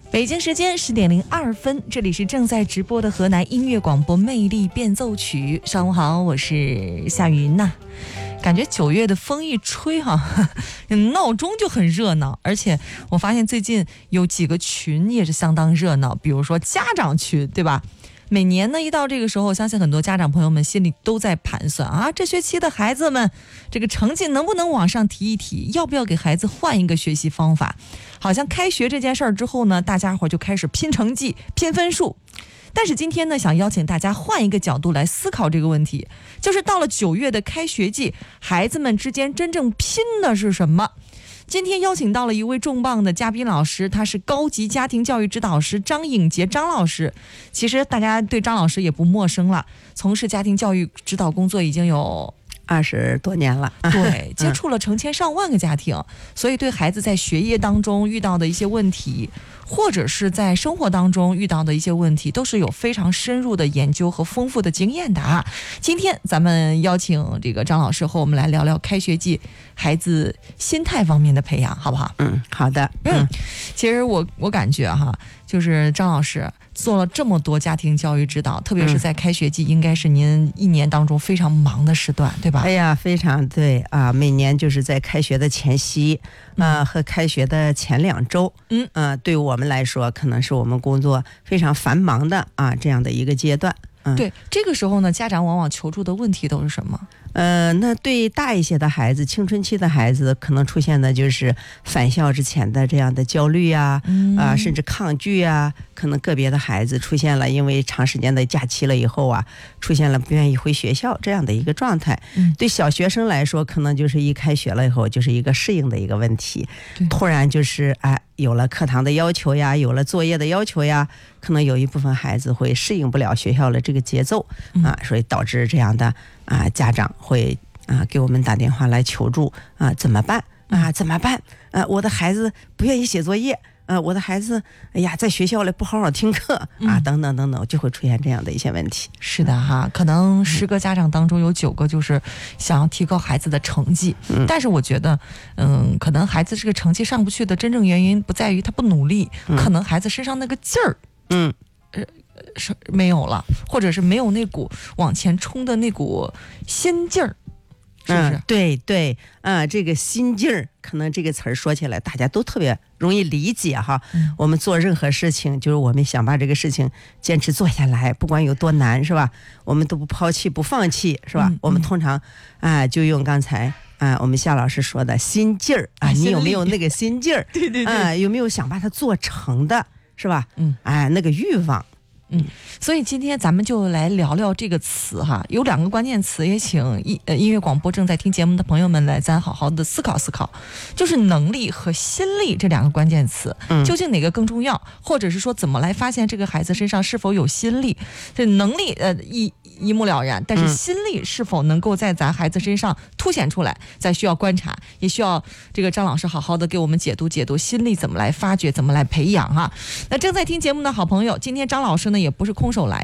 北京时间10:02，这里是正在直播的河南音乐广播魅力变奏曲。上午好，我是夏云呐。感觉9月的风一吹闹钟就很热闹，而且我发现最近有几个群也是相当热闹，比如说家长群，对吧？每年呢，一到这个时候，相信很多家长朋友们心里都在盘算啊，这学期的孩子们这个成绩能不能往上提一提，要不要给孩子换一个学习方法。好像开学这件事儿之后呢，大家伙就开始拼成绩拼分数。但是今天呢，想邀请大家换一个角度来思考这个问题，就是到了9月的开学季，孩子们之间真正拼的是什么？今天邀请到了一位重磅的嘉宾老师，他是高级家庭教育指导师张颖杰张老师。其实大家对张老师也不陌生了，从事家庭教育指导工作已经有 20多年了， 对，接触了成千上万个家庭，所以对孩子在学业当中遇到的一些问题，或者是在生活当中遇到的一些问题，都是有非常深入的研究和丰富的经验的啊。今天咱们邀请这个张老师和我们来聊聊开学季孩子心态方面的培养，好不好？ 好的。 其实我感觉就是张老师做了这么多家庭教育指导，特别是在开学季，应该是您一年当中非常忙的时段，对吧？ 哎呀，非常对啊！每年就是在开学的前夕和开学的前2周，对我们来说，可能是我们工作非常繁忙的这样的一个阶段。 对，这个时候呢，家长往往求助的问题都是什么？ 那对大一些的孩子，青春期的孩子，可能出现的就是返校之前的这样的焦虑甚至抗拒可能个别的孩子出现了，因为长时间的假期了以后出现了不愿意回学校这样的一个状态。对小学生来说，可能就是一开学了以后，就是一个适应的一个问题，突然就是有了课堂的要求有了作业的要求可能有一部分孩子会适应不了学校的这个节奏所以导致这样的家长会给我们打电话来求助怎么办怎么办我的孩子不愿意写作业我的孩子在学校里不好好听课等等等等，就会出现这样的一些问题。 是的可能10个家长当中有9个就是想要提高孩子的成绩，但是我觉得可能孩子这个成绩上不去的真正原因不在于他不努力，可能孩子身上那个劲儿是没有了，或者是没有那股往前冲的那股心劲儿，是不是？ 对对这个心劲儿，可能这个词儿说起来大家都特别容易理解我们做任何事情，就是我们想把这个事情坚持做下来，不管有多难，是吧？我们都不抛弃不放弃，是吧？我们通常就用刚才我们夏老师说的心劲儿你有没有那个心劲儿？ 对对对有没有想把它做成的，是吧？那个欲望。 所以今天咱们就来聊聊这个词有2个关键词，也请音乐广播正在听节目的朋友们来咱好好的思考思考，就是能力和心力这2个关键词，究竟哪个更重要，或者是说怎么来发现这个孩子身上是否有心力？这能力一目了然，但是心力是否能够在咱孩子身上凸显出来，咱需要观察，也需要这个张老师好好的给我们解读解读心力怎么来发掘，怎么来培养那正在听节目的好朋友，今天张老师呢也不是空手来